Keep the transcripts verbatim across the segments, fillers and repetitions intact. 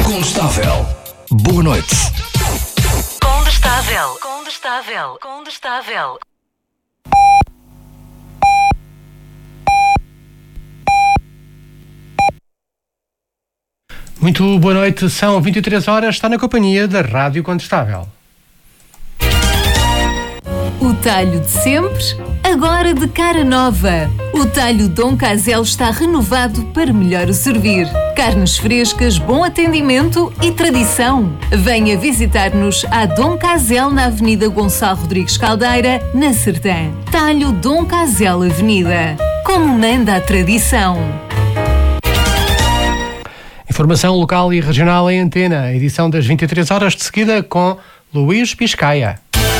Condestável. Boa noite. Condestável. Condestável. Condestável. Muito boa noite, são vinte e três horas, está na companhia da Rádio Condestável. O talho de sempre, agora de cara nova. O talho Dom Casel está renovado para melhor o servir. Carnes frescas, bom atendimento e tradição. Venha visitar-nos à Dom Casel na Avenida Gonçalo Rodrigues Caldeira, na Sertã. Talho Dom Casel Avenida. Como manda a tradição. Informação local e regional em antena. Edição das vinte e três horas de seguida com Luís Piscaia.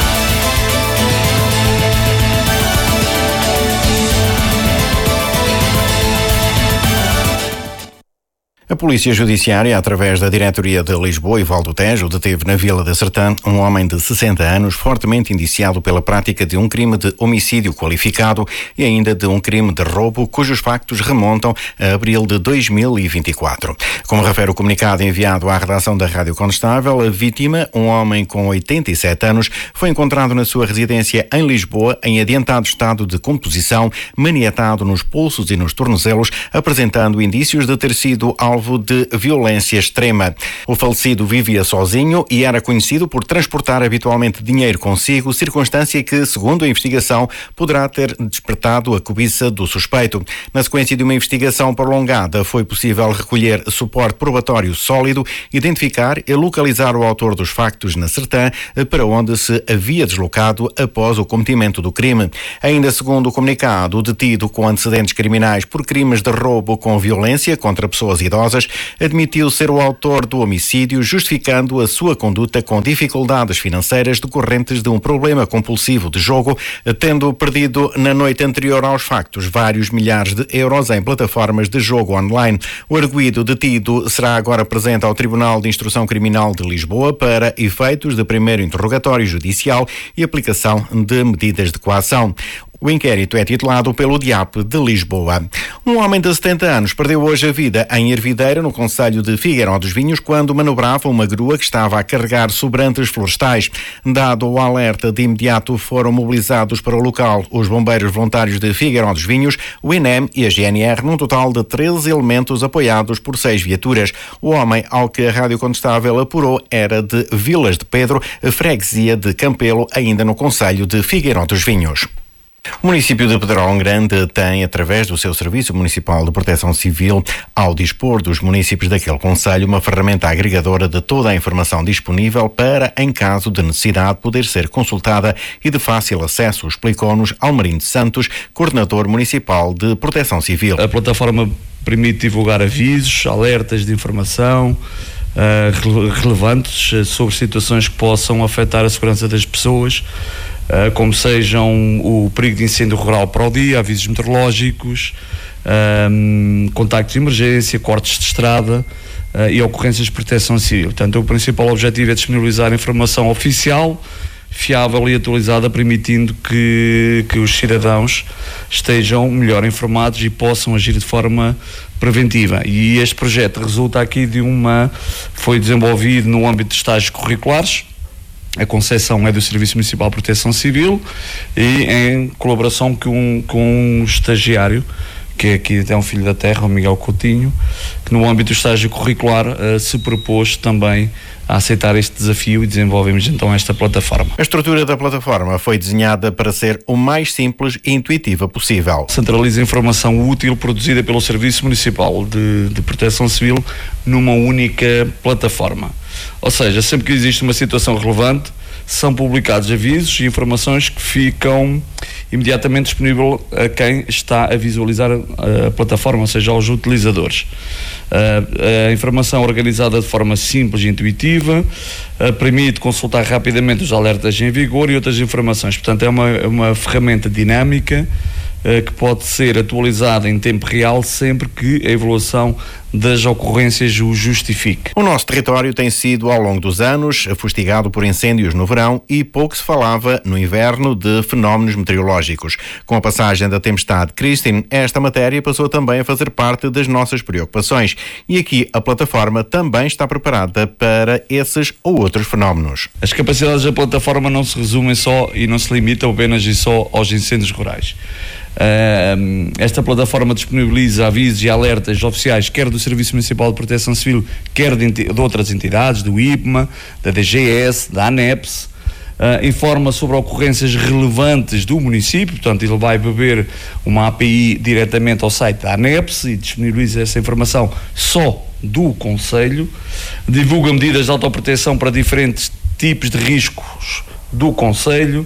A Polícia Judiciária, através da Diretoria de Lisboa e Val do Tejo, deteve na Vila da Sertã um homem de sessenta anos, fortemente indiciado pela prática de um crime de homicídio qualificado e ainda de um crime de roubo, cujos factos remontam a abril de dois mil e vinte e quatro. Como refere o comunicado enviado à redação da Rádio Condestável, a vítima, um homem com oitenta e sete anos, foi encontrado na sua residência em Lisboa em adiantado estado de composição, maniatado nos pulsos e nos tornozelos, apresentando indícios de ter sido alvo de violência extrema. O falecido vivia sozinho e era conhecido por transportar habitualmente dinheiro consigo, circunstância que, segundo a investigação, poderá ter despertado a cobiça do suspeito. Na sequência de uma investigação prolongada, foi possível recolher suporte probatório sólido, identificar e localizar o autor dos factos na Sertã, para onde se havia deslocado após o cometimento do crime. Ainda segundo o comunicado, o detido com antecedentes criminais por crimes de roubo com violência contra pessoas idosas admitiu ser o autor do homicídio, justificando a sua conduta com dificuldades financeiras decorrentes de um problema compulsivo de jogo, tendo perdido na noite anterior aos factos vários milhares de euros em plataformas de jogo online. O arguido detido será agora presente ao Tribunal de Instrução Criminal de Lisboa para efeitos de primeiro interrogatório judicial e aplicação de medidas de coação. O inquérito é titulado pelo D I A P de Lisboa. Um homem de setenta anos perdeu hoje a vida em Hervideira, no concelho de Figueiró dos Vinhos, quando manobrava uma grua que estava a carregar sobrantes florestais. Dado o alerta, de imediato foram mobilizados para o local os bombeiros voluntários de Figueiró dos Vinhos, o I N E M e a G N R, num total de treze elementos apoiados por seis viaturas. O homem, ao que a Rádio Condestável apurou, era de Vilas de Pedro, freguesia de Campelo, ainda no concelho de Figueiró dos Vinhos. O município de Pedrógão Grande tem, através do seu Serviço Municipal de Proteção Civil, ao dispor dos municípios daquele concelho, uma ferramenta agregadora de toda a informação disponível para, em caso de necessidade, poder ser consultada e de fácil acesso, explicou-nos Almerindo Santos, coordenador municipal de Proteção Civil. A plataforma permite divulgar avisos, alertas de informação uh, relevantes uh, sobre situações que possam afetar a segurança das pessoas, como sejam o perigo de incêndio rural para o dia, avisos meteorológicos, um, contactos de emergência, cortes de estrada uh, e ocorrências de proteção civil. Portanto, o principal objetivo é disponibilizar informação oficial, fiável e atualizada, permitindo que, que os cidadãos estejam melhor informados e possam agir de forma preventiva. E este projeto resulta aqui de uma... foi desenvolvido no âmbito de estágios curriculares. A concessão é do Serviço Municipal de Proteção Civil e em colaboração com um, com um estagiário, que é aqui é um filho da terra, o Miguel Coutinho, que no âmbito do estágio curricular uh, se propôs também a aceitar este desafio e desenvolvemos então esta plataforma. A estrutura da plataforma foi desenhada para ser o mais simples e intuitiva possível. Centraliza a informação útil produzida pelo Serviço Municipal de, de Proteção Civil numa única plataforma. Ou seja, sempre que existe uma situação relevante, são publicados avisos e informações que ficam imediatamente disponível a quem está a visualizar a, a plataforma, ou seja, aos utilizadores. A, a informação organizada de forma simples e intuitiva, a, permite consultar rapidamente os alertas em vigor e outras informações. Portanto, é uma, uma ferramenta dinâmica a, que pode ser atualizada em tempo real sempre que a evolução das ocorrências o justifique. O nosso território tem sido, ao longo dos anos, fustigado por incêndios no verão e pouco se falava no inverno de fenómenos meteorológicos. Com a passagem da tempestade Christine, esta matéria passou também a fazer parte das nossas preocupações. E aqui a plataforma também está preparada para esses ou outros fenómenos. As capacidades da plataforma não se resumem só e não se limitam apenas e só aos incêndios rurais. Uh, esta plataforma disponibiliza avisos e alertas oficiais, quer do Serviço Municipal de Proteção Civil, quer de, de outras entidades, do I P M A, da D G S, da ANEPS. Uh, informa sobre ocorrências relevantes do município, portanto ele vai beber uma A P I diretamente ao site da ANEPS e disponibiliza essa informação só do Conselho. Divulga medidas de autoproteção para diferentes tipos de riscos do Conselho.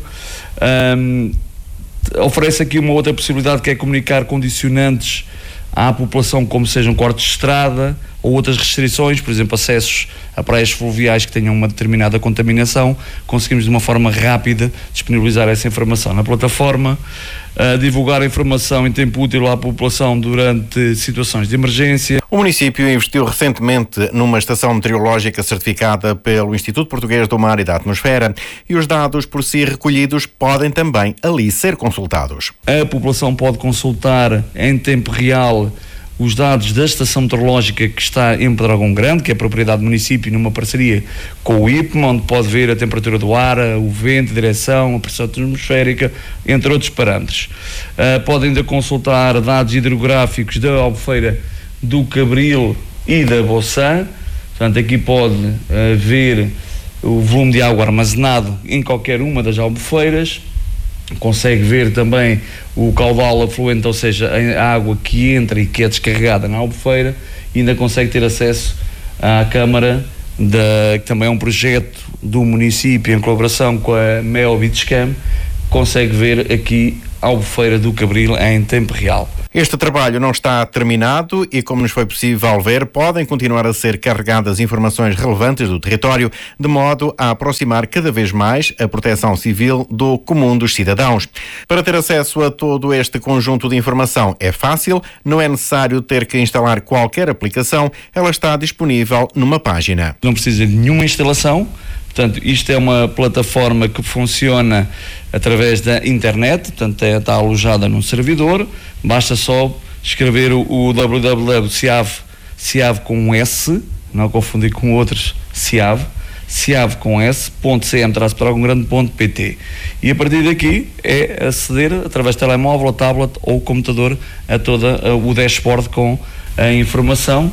Um, oferece aqui uma outra possibilidade, que é comunicar condicionantes à população, como sejam cortes de estrada ou outras restrições, por exemplo, acessos a praias fluviais que tenham uma determinada contaminação. Conseguimos de uma forma rápida disponibilizar essa informação na plataforma, uh, divulgar a informação em tempo útil à população durante situações de emergência. O município investiu recentemente numa estação meteorológica certificada pelo Instituto Português do Mar e da Atmosfera, e os dados por si recolhidos podem também ali ser consultados. A população pode consultar em tempo real os dados da estação meteorológica que está em Pedrógão Grande, que é propriedade do município, numa parceria com o I P M A, onde pode ver a temperatura do ar, o vento, a direção, a pressão atmosférica, entre outros parâmetros. Uh, podem ainda consultar dados hidrográficos da Albufeira do Cabril e da Boçã. Portanto, aqui pode uh, ver o volume de água armazenado em qualquer uma das albufeiras. Consegue ver também o caudal afluente, ou seja, a água que entra e que é descarregada na albufeira, e ainda consegue ter acesso à câmara, da, que também é um projeto do município em colaboração com a Mel Bitscam. Consegue ver aqui a Albufeira do Cabril em tempo real. Este trabalho não está terminado e, como nos foi possível ver, podem continuar a ser carregadas informações relevantes do território, de modo a aproximar cada vez mais a proteção civil do comum dos cidadãos. Para ter acesso a todo este conjunto de informação é fácil, não é necessário ter que instalar qualquer aplicação, ela está disponível numa página. Não precisa de nenhuma instalação. Portanto, isto é uma plataforma que funciona através da internet, portanto, é, está alojada num servidor. Basta só escrever o, o w w w ponto ciav, ciav com um S, não confundir com outros, ciav, ciav com S, ponto cm traço pedrógão grande ponto pt. E a partir daqui é aceder através de telemóvel, tablet ou computador a todo o dashboard com a informação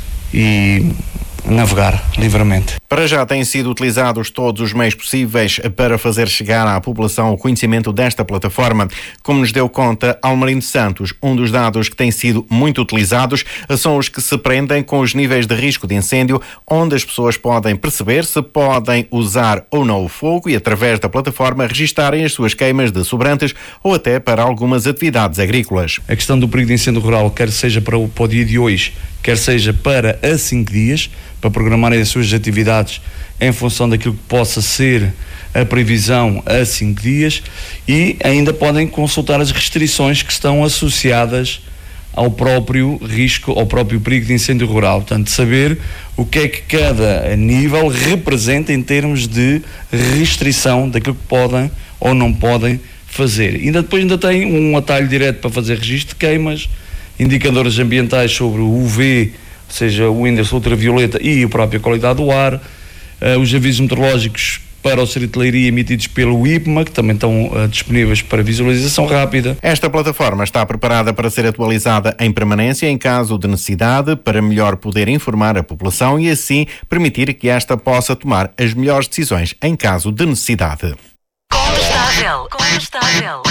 e navegar livremente. Para já têm sido utilizados todos os meios possíveis para fazer chegar à população o conhecimento desta plataforma. Como nos deu conta Almarino Santos, um dos dados que têm sido muito utilizados são os que se prendem com os níveis de risco de incêndio, onde as pessoas podem perceber se podem usar ou não o fogo e, através da plataforma, registarem as suas queimas de sobrantes ou até para algumas atividades agrícolas. A questão do perigo de incêndio rural, quer seja para o, para o dia de hoje, quer seja para a cinco dias, para programarem as suas atividades em função daquilo que possa ser a previsão a cinco dias, e ainda podem consultar as restrições que estão associadas ao próprio risco, ao próprio perigo de incêndio rural. Portanto, saber o que é que cada nível representa em termos de restrição daquilo que podem ou não podem fazer. E ainda depois ainda tem um atalho direto para fazer registro de queimas, indicadores ambientais sobre o U V, ou seja, o índice ultravioleta e a própria qualidade do ar, uh, os avisos meteorológicos para o Serviço de Leiria emitidos pelo I P M A, que também estão uh, disponíveis para visualização rápida. Esta plataforma está preparada para ser atualizada em permanência em caso de necessidade, para melhor poder informar a população e assim permitir que esta possa tomar as melhores decisões em caso de necessidade. Condestável, condestável.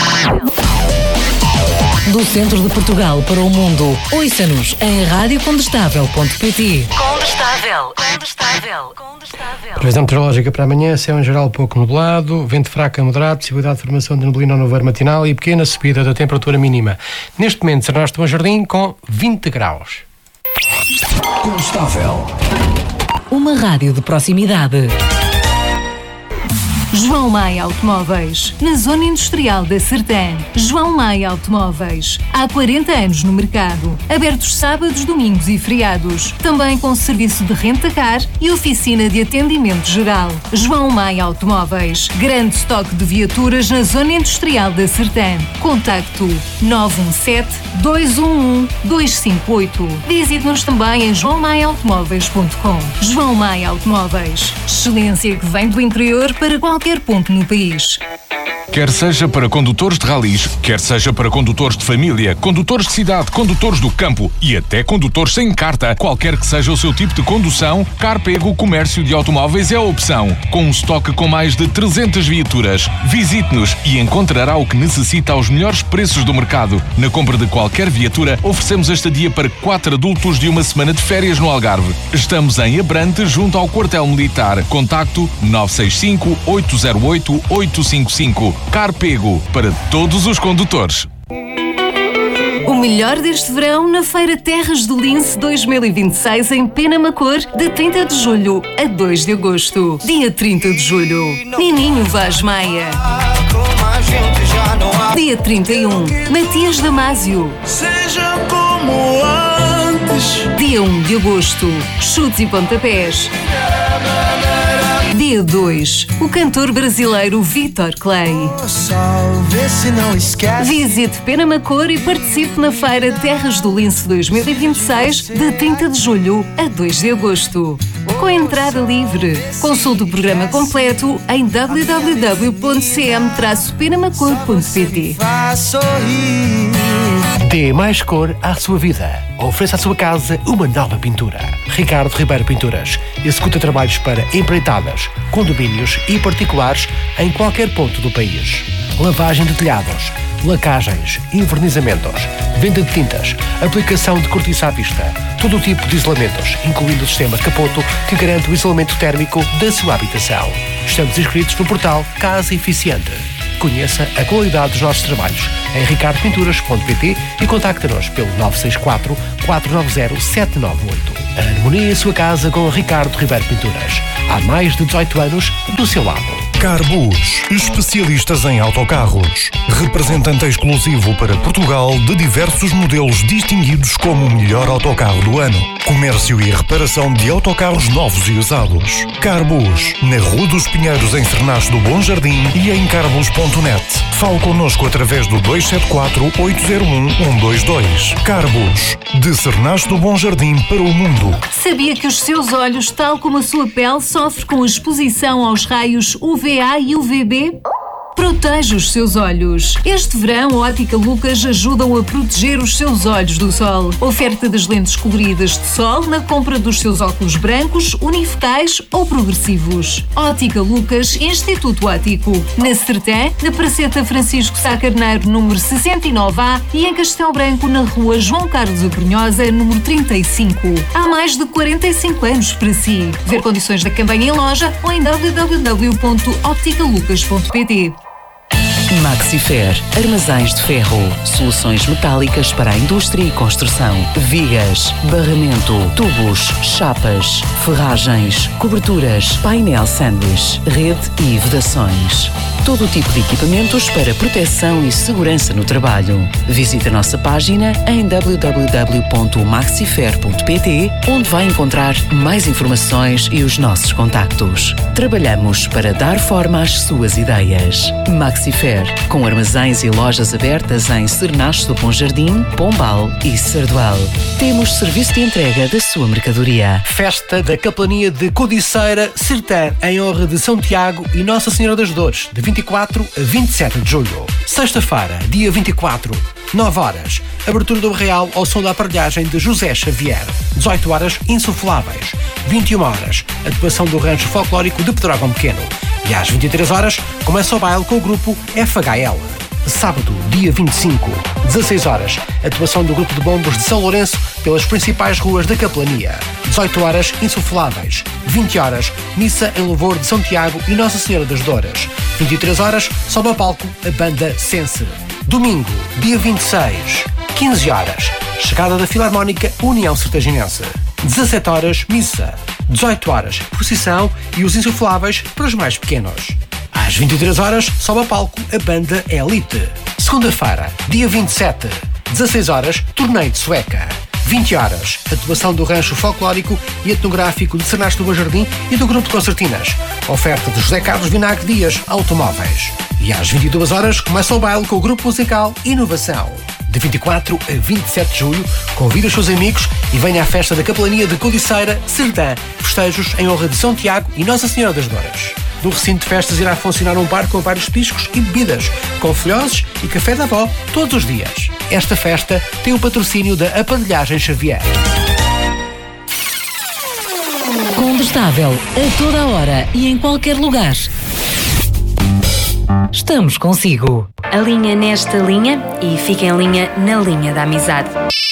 Do centro de Portugal para o mundo, ouça-nos em rádio condestável ponto pt. Condestável, condestável, condestável. Previsão meteorológica para amanhã, céu em geral pouco nublado, vento fraco a moderado, possibilidade de formação de neblina no nevoeiro matinal e pequena subida da temperatura mínima. Neste momento, São Ernesto Bom Jardim com vinte graus. Condestável. Uma rádio de proximidade. João Maia Automóveis, na Zona Industrial da Sertã. João Maia Automóveis, há quarenta anos no mercado. Abertos sábados, domingos e feriados. Também com serviço de renta-car e oficina de atendimento geral. João Maia Automóveis, grande estoque de viaturas na Zona Industrial da Sertã. Contacto nove um sete, dois um um, dois cinco oito. Visite-nos também em joão maia automóveis ponto com. João Maia Automóveis, excelência que vem do interior para qualquer ponto no país. Quer seja para condutores de ralis, quer seja para condutores de família, condutores de cidade, condutores do campo e até condutores sem carta, qualquer que seja o seu tipo de condução, Carpego Comércio de Automóveis é a opção. Com um estoque com mais de trezentas viaturas. Visite-nos e encontrará o que necessita aos melhores preços do mercado. Na compra de qualquer viatura, oferecemos a estadia para quatro adultos de uma semana de férias no Algarve. Estamos em Abrante, junto ao quartel militar. Contacto nove seis cinco, oito zero oito, oito cinco cinco. Carpego, para todos os condutores. O melhor deste verão na Feira Terras do Lince dois mil e vinte e seis em Penamacor, de trinta de julho a dois de agosto. Dia trinta de julho, Nininho Vaz Maia. Dia trinta e um, Matias Damasio. Seja como antes. Dia um de agosto, Chutes e Pontapés. Dia dois, o cantor brasileiro Vitor Clay. Visite Penamacor e participe na Feira Terras do Lince dois mil e vinte e seis, de trinta de julho a dois de agosto. Com entrada livre. Consulte o programa completo em w w w ponto c m traço penamacor ponto p t. Dê mais cor à sua vida. Ofereça à sua casa uma nova pintura. Ricardo Ribeiro Pinturas executa trabalhos para empreitadas, condomínios e particulares em qualquer ponto do país. Lavagem de telhados, lacagens, invernizamentos, venda de tintas, aplicação de cortiça à vista, todo o tipo de isolamentos, incluindo o sistema Capoto, que garante o isolamento térmico da sua habitação. Estamos inscritos no portal Casa Eficiente. Conheça a qualidade dos nossos trabalhos em ricardo pinturas ponto p t e contacte-nos pelo nove seis quatro, quatro nove zero, sete nove oito. Harmonia em sua casa com Ricardo Ribeiro Pinturas. Há mais de dezoito anos do seu lado. Carbus, especialistas em autocarros. Representante exclusivo para Portugal de diversos modelos distinguidos como o melhor autocarro do ano. Comércio e reparação de autocarros novos e usados. Carbus, na Rua dos Pinheiros, em Cernache do Bom Jardim e em carbus ponto net. Fale connosco através do dois sete quatro, oito zero um, um dois dois. Carbus, de Cernache do Bom Jardim para o mundo. Sabia que os seus olhos, tal como a sua pele, sofrem com a exposição aos raios U V A e U V B? Proteja os seus olhos. Este verão, a Ótica Lucas ajuda-o a proteger os seus olhos do sol. Oferta das lentes coloridas de sol na compra dos seus óculos brancos, unifocais ou progressivos. Ótica Lucas, Instituto Óptico. Na Sertã, na Praceta Francisco Sá Carneiro, número sessenta e nove A e em Castelo Branco, na Rua João Carlos Abrunhosa, número trinta e cinco. Há mais de quarenta e cinco anos para si. Ver condições da campanha em loja ou em w w w ponto óptica lucas ponto p t. Maxifer, armazéns de ferro, soluções metálicas para a indústria e construção, vigas, barramento, tubos, chapas, ferragens, coberturas, painel sanduíche, rede e vedações. Todo o tipo de equipamentos para proteção e segurança no trabalho. Visite a nossa página em w w w ponto maxifer ponto p t, onde vai encontrar mais informações e os nossos contactos. Trabalhamos para dar forma às suas ideias. Maxifer, com armazéns e lojas abertas em Cernache do Bom Jardim, Pombal e Sardual. Temos serviço de entrega da sua mercadoria. Festa da Capelania de Codiceira Sertã, em honra de São Tiago e Nossa Senhora das Dores, de vinte e quatro a vinte e sete de julho. Sexta-feira, dia vinte e quatro, nove horas. Abertura do Real ao som da aparelhagem de José Xavier. dezoito horas, Insufláveis. vinte e uma horas, atuação do Rancho Folclórico de Pedrógão Pequeno. E às vinte e três horas, começa o baile com o grupo F H L. Sábado, dia vinte e cinco, dezasseis horas, atuação do grupo de bombos de São Lourenço pelas principais ruas da Capelania. dezoito horas, Insufláveis. vinte horas, missa em louvor de São Tiago e Nossa Senhora das Dores. vinte e três horas, sobe ao palco a banda Sense. Domingo, dia vinte e seis, quinze horas, chegada da Filarmónica União Sertaginense. dezassete horas, missa. dezoito horas, procissão e os insufláveis para os mais pequenos. Às Às vinte e três horas, sobe a palco a banda Elite. Segunda-feira, dia vinte e sete, dezasseis horas, torneio de sueca. vinte horas, atuação do rancho folclórico e etnográfico de Sernaste do Bom Jardim e do grupo de concertinas. Oferta de José Carlos Vinagre Dias Automóveis. E às vinte e duas horas começa o baile com o grupo musical Inovação. De vinte e quatro a vinte e sete de julho, convida os seus amigos e venha à festa da Capelania de Codiceira, Serdã. Festejos em honra de São Tiago e Nossa Senhora das Dores. No recinto de festas irá funcionar um bar com vários piscos e bebidas, com folhoses e café da avó todos os dias. Esta festa tem o patrocínio da Aparelhagem Xavier. Condestável, a toda a hora e em qualquer lugar. Estamos consigo. Alinha nesta linha e fica em linha na linha da amizade.